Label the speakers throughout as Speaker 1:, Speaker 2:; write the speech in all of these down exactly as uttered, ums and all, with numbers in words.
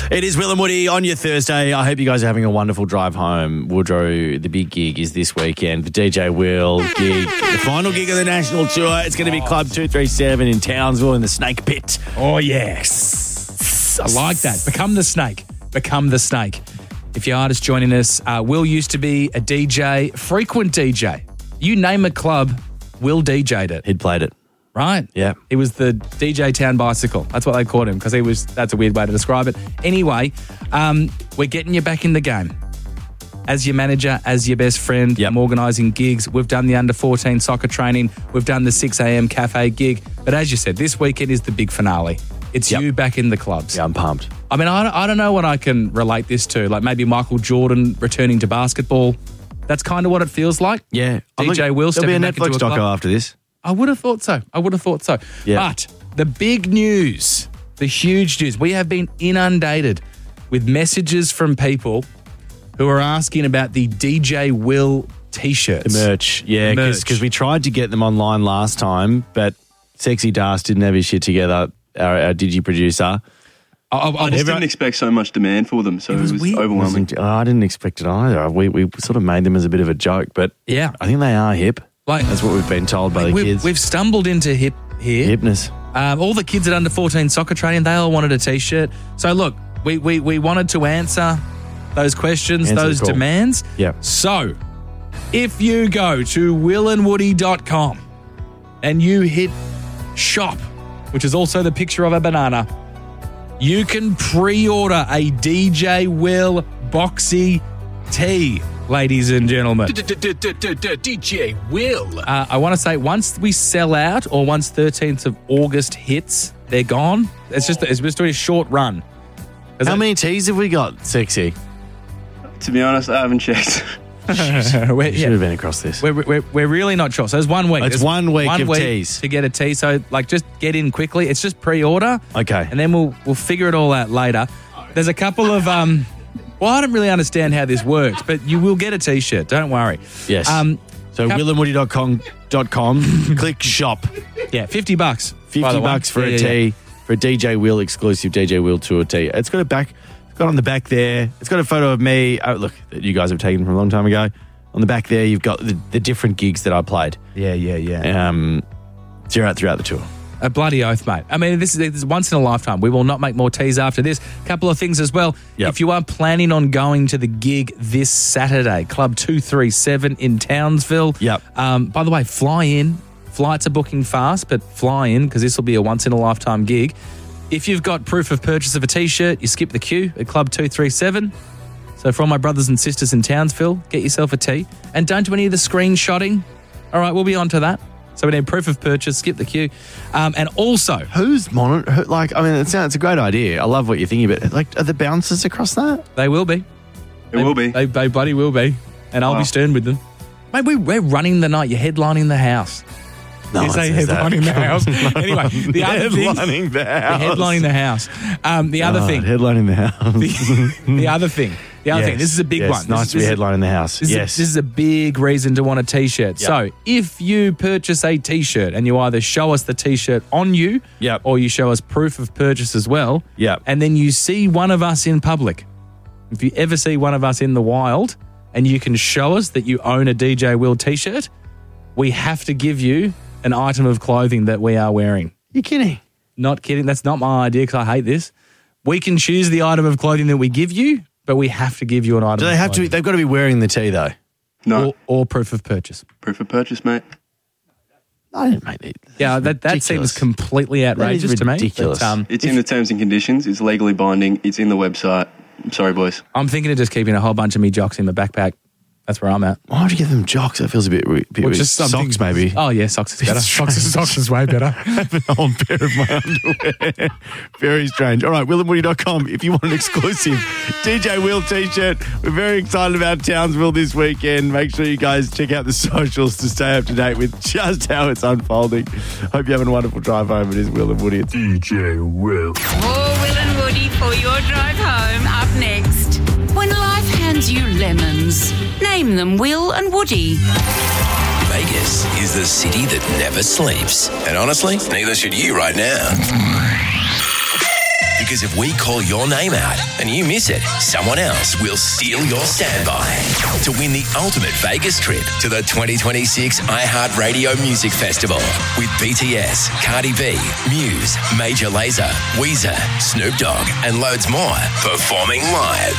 Speaker 1: It is Will and Woody on your Thursday. I hope you guys are having a wonderful drive home. Woodrow, the big gig is this weekend. The D J Will gig, the final gig of the national tour. It's going to be Club two thirty-seven in Townsville in the Snake Pit.
Speaker 2: Oh, yes. I like that. Become the snake. Become the snake. If you are just joining us, uh, Will used to be a D J, frequent D J. You name a club, Will D J'd it.
Speaker 1: He'd played it.
Speaker 2: Right?
Speaker 1: Yeah.
Speaker 2: He was the D J Town Bicycle. That's what they called him because he was. That's a weird way to describe it. Anyway, um, we're getting you back in the game. As your manager, as your best friend,
Speaker 1: yep.
Speaker 2: I'm organising gigs. We've done the under fourteen soccer training. We've done the six a.m. cafe gig. But as you said, this weekend is the big finale. It's yep. you back in the clubs.
Speaker 1: Yeah, I'm pumped.
Speaker 2: I mean, I don't, I don't know what I can relate this to. Like maybe Michael Jordan returning to basketball. That's kind of what it feels like.
Speaker 1: Yeah.
Speaker 2: D J Will
Speaker 1: There'll be a
Speaker 2: stepping back
Speaker 1: Netflix
Speaker 2: into a
Speaker 1: doco
Speaker 2: club.
Speaker 1: after this.
Speaker 2: I would have thought so. I would have thought so.
Speaker 1: Yeah.
Speaker 2: But the big news, the huge news, we have been inundated with messages from people who are asking about the D J Will T-shirts.
Speaker 1: The merch. Yeah,
Speaker 2: Merch.
Speaker 1: because we tried to get them online last time, but Sexy Das didn't have his shit together, our, our Digi producer.
Speaker 2: I, I,
Speaker 3: I just
Speaker 1: everyone,
Speaker 3: didn't expect so much demand for them, so it was,
Speaker 2: it was weird.
Speaker 3: overwhelming.
Speaker 1: Oh, I didn't expect it either. We we sort of made them as a bit of a joke, but
Speaker 2: Yeah.
Speaker 1: I think they are hip.
Speaker 2: Like,
Speaker 1: That's what we've been told by the
Speaker 2: we've,
Speaker 1: kids.
Speaker 2: we've stumbled into hip here.
Speaker 1: Hipness.
Speaker 2: Um, all the kids at under fourteen soccer training, they all wanted a T-shirt. So look, we we, we wanted to answer those questions,
Speaker 1: Answer the
Speaker 2: those
Speaker 1: call.
Speaker 2: demands.
Speaker 1: Yeah.
Speaker 2: So if you go to will and woody dot com and you hit shop, which is also the picture of a banana, you can pre-order a D J Will Boxy tee, ladies and gentlemen.
Speaker 4: D J Will.
Speaker 2: Uh, I want to say once we sell out or once thirteenth of August hits, they're gone. It's just it's just doing a short run. Is
Speaker 1: How
Speaker 2: that-
Speaker 1: many teas have we got, Sexy?
Speaker 3: To be honest, I haven't checked.
Speaker 2: we're,
Speaker 1: You should
Speaker 2: yeah,
Speaker 1: have been across this.
Speaker 2: we're, we're, we're really not sure. So it's one week.
Speaker 1: It's
Speaker 2: There's
Speaker 1: one week of teas.
Speaker 2: to get a tea. So like just get in quickly. It's just pre-order.
Speaker 1: Okay.
Speaker 2: And then we'll we'll figure it all out later. There's a couple of um. Well, I don't really understand how this works, but you will get a T-shirt. Don't worry.
Speaker 1: Yes.
Speaker 2: Um.
Speaker 1: So
Speaker 2: Cup-
Speaker 1: will and woody dot com, click shop.
Speaker 2: Yeah. Fifty bucks. by
Speaker 1: fifty
Speaker 2: the way.
Speaker 1: bucks for
Speaker 2: Yeah,
Speaker 1: a
Speaker 2: yeah,
Speaker 1: tee,
Speaker 2: yeah.
Speaker 1: for a D J Will exclusive D J Will tour tee. It's got a back, it's got on the back there. It's got a photo of me. Oh, look, that you guys have taken from a long time ago. On the back there, you've got the, the different gigs that I played.
Speaker 2: Yeah. Yeah. Yeah.
Speaker 1: Um, throughout throughout the tour.
Speaker 2: A bloody oath, mate. I mean, this is, this is once in a lifetime. We will not make more teas after this. Couple of things as well.
Speaker 1: Yep.
Speaker 2: If you are planning on going to the gig this Saturday, Club two thirty-seven in Townsville.
Speaker 1: Yep.
Speaker 2: Um, by the way, fly in. Flights are booking fast, but fly in because this will be a once in a lifetime gig. If you've got proof of purchase of a T-shirt, you skip the queue at Club two thirty-seven. So for all my brothers and sisters in Townsville, get yourself a tee. And don't do any of the screenshotting. All right, we'll be on to that. So we need proof of purchase, skip the queue. Um, and also,
Speaker 1: Who's monitor? Who, like, I mean, it sounds it's a great idea. I love what you're thinking, but like, are the bouncers across that?
Speaker 2: they will be.
Speaker 3: It will be.
Speaker 2: They, they bloody will be. And I'll
Speaker 3: Wow.
Speaker 2: be stern with them. Mate, we, we're running the night. You're headlining the house.
Speaker 1: No
Speaker 2: you
Speaker 1: one
Speaker 2: say
Speaker 1: says that.
Speaker 2: headlining the house. Anyway, the other thing.
Speaker 1: Headlining the house.
Speaker 2: You're headlining the house. Um, the other
Speaker 1: God,
Speaker 2: thing.
Speaker 1: Headlining the house.
Speaker 2: The, the other thing. The other
Speaker 1: Yes,
Speaker 2: thing. This is a big
Speaker 1: yes,
Speaker 2: one.
Speaker 1: Nice
Speaker 2: this,
Speaker 1: to be
Speaker 2: this is-
Speaker 1: headlining the house.
Speaker 2: This,
Speaker 1: yes.
Speaker 2: is, this is a big reason to want a T-shirt.
Speaker 1: Yep.
Speaker 2: So if you purchase a T-shirt and you either show us the T-shirt on you
Speaker 1: Yep.
Speaker 2: or you show us proof of purchase as well,
Speaker 1: Yep.
Speaker 2: and then you see one of us in public, if you ever see one of us in the wild and you can show us that you own a D J Will T-shirt, we have to give you an item of clothing that we are wearing.
Speaker 1: You're kidding.
Speaker 2: Not kidding. That's not my idea because I hate this. We can choose the item of clothing that we give you, but we have to give you an item
Speaker 1: Do
Speaker 2: of
Speaker 1: they have to?
Speaker 2: clothing.
Speaker 1: They've got to be wearing the tee though.
Speaker 3: No.
Speaker 2: Or, or proof of purchase.
Speaker 3: Proof of purchase, mate.
Speaker 1: I didn't make it.
Speaker 2: Yeah, that, that
Speaker 1: Ridiculous.
Speaker 2: seems completely outrageous to me.
Speaker 1: ridiculous.
Speaker 2: But, um,
Speaker 3: It's in the terms and conditions. It's legally binding. It's in the website. I'm sorry, boys.
Speaker 2: I'm thinking of just keeping a whole bunch of me jocks in my backpack. That's where I'm at.
Speaker 1: Why would you give them jocks? That feels a bit, bit
Speaker 2: Or
Speaker 1: weird.
Speaker 2: just something-
Speaker 1: Socks maybe.
Speaker 2: Oh, yeah, socks is better.
Speaker 1: It's
Speaker 2: Socks is, socks is way better.
Speaker 1: Have an old pair of my underwear. Very strange. All right, will and woody dot com if you want an exclusive D J Will T-shirt. We're very excited about Townsville this weekend. Make sure you guys check out the socials to stay up to date with just how it's unfolding. Hope you're having a wonderful drive home. It is Will and Woody. It's
Speaker 4: D J Will.
Speaker 5: More Will and Woody for your drive home up next. When life hands you lemons, name them Will and Woody.
Speaker 4: Vegas is the city that never sleeps. And honestly, neither should you right now. Because if we call your name out and you miss it, someone else will steal your standby to win the ultimate Vegas trip to the twenty twenty-six iHeartRadio Music Festival with B T S, Cardi B, Muse, Major Lazer, Weezer, Snoop Dogg, and loads more performing live.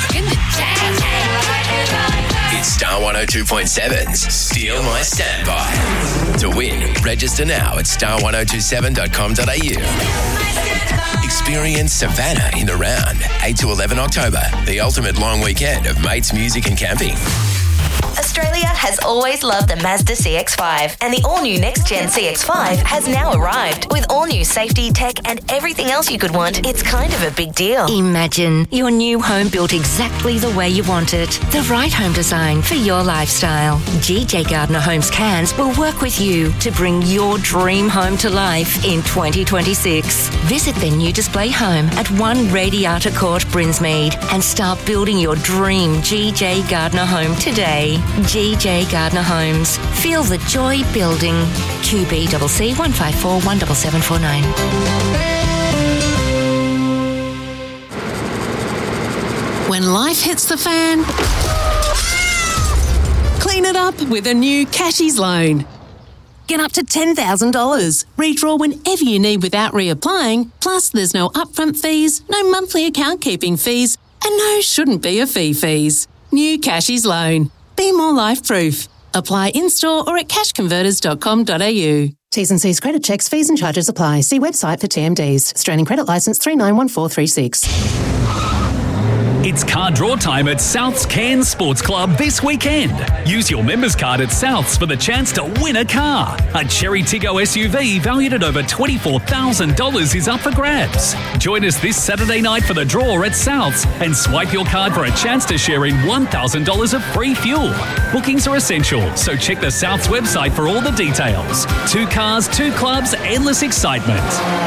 Speaker 4: It's Star one oh two point seven's Steal My Standby. To win, register now at star one oh two seven dot com dot a u. Experience Savannah in the round, eight to eleven October, the ultimate long weekend of mates, music and camping.
Speaker 6: Australia has always loved the Mazda C X five, and the all-new next-gen C X five has now arrived. With all-new safety, tech and everything else you could want, it's kind of a big deal. Imagine your new home built exactly the way you want it. The right home design for your lifestyle. G J Gardner Homes Cairns will work with you to bring your dream home to life in twenty twenty-six. Visit their new display home at one Radiata Court, Brinsmead, and start building your dream G J Gardner home today. G J Gardner Homes. Feel the joy building. Q B C C one five four one seven seven four nine.
Speaker 7: When life hits the fan, clean it up with a new Cashies loan. Get up to ten thousand dollars. Redraw whenever you need without reapplying. Plus, there's no upfront fees, no monthly account keeping fees, and no shouldn't be a fee fees. New Cashies loan. Be more life-proof. Apply in-store or at cash converters dot com dot a u.
Speaker 8: T's and C's credit checks, fees and charges apply. See website for T M Ds. Australian Credit Licence three nine one four three six.
Speaker 9: It's car draw time at South's Cairns Sports Club this weekend. Use your members card at South's for the chance to win a car. A Cherry Tiggo S U V valued at over twenty-four thousand dollars is up for grabs. Join us this Saturday night for the draw at South's and swipe your card for a chance to share in one thousand dollars of free fuel. Bookings are essential, so check the South's website for all the details. Two cars, two clubs, endless excitement.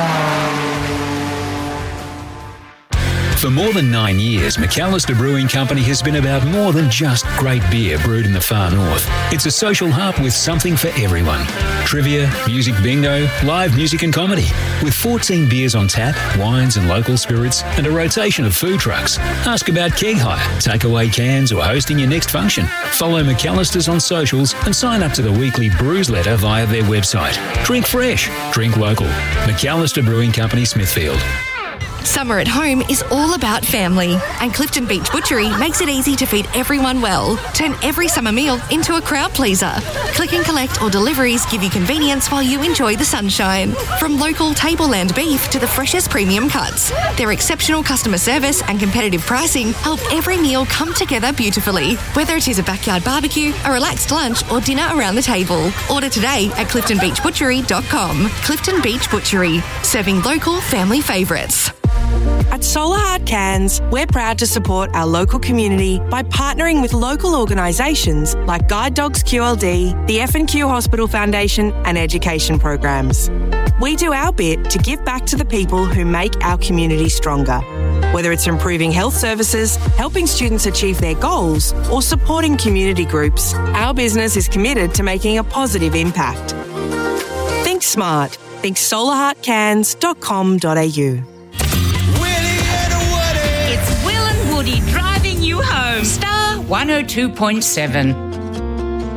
Speaker 10: For more than nine years, McAllister Brewing Company has been about more than just great beer brewed in the far north. It's a social hub with something for everyone. Trivia, music bingo, live music and comedy. With fourteen beers on tap, wines and local spirits, and a rotation of food trucks. Ask about keg hire, takeaway cans, or hosting your next function. Follow McAllister's on socials and sign up to the weekly brews letter via their website. Drink fresh, drink local. McAllister Brewing Company, Smithfield.
Speaker 11: Summer at home is all about family, and Clifton Beach Butchery makes it easy to feed everyone well. Turn every summer meal into a crowd pleaser. Click and collect or deliveries give you convenience while you enjoy the sunshine. From local tableland beef to the freshest premium cuts, their exceptional customer service and competitive pricing help every meal come together beautifully. Whether it is a backyard barbecue, a relaxed lunch, or dinner around the table, order today at clifton beach butchery dot com. Clifton Beach Butchery, serving local family favourites.
Speaker 12: At Solar Heart Cairns, we're proud to support our local community by partnering with local organisations like Guide Dogs Q L D, the F and Q Hospital Foundation and education programs. We do our bit to give back to the people who make our community stronger. Whether it's improving health services, helping students achieve their goals, or supporting community groups, our business is committed to making a positive impact. Think smart. Think solar heart cairns dot com dot a u.
Speaker 5: It's Will and Woody driving you home. Star one oh two point seven.